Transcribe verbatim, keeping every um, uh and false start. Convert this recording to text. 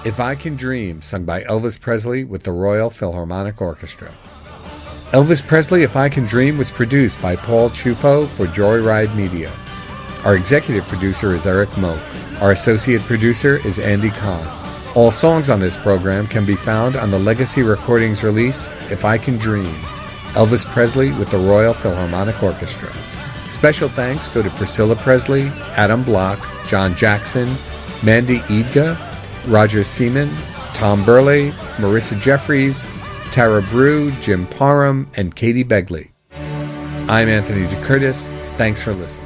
If I Can Dream, sung by Elvis Presley with the Royal Philharmonic Orchestra. Elvis Presley, If I Can Dream was produced by Paul Chufo for Joyride Media. Our executive producer is Eric Moak. Our associate producer is Andy Kahn. All songs on this program can be found on the Legacy Recordings release, If I Can Dream, Elvis Presley with the Royal Philharmonic Orchestra. Special thanks go to Priscilla Presley, Adam Block, John Jackson, Mandy Eadga, Roger Seaman, Tom Burley, Marissa Jeffries, Tara Brew, Jim Parham, and Katie Begley. I'm Anthony DeCurtis. Thanks for listening.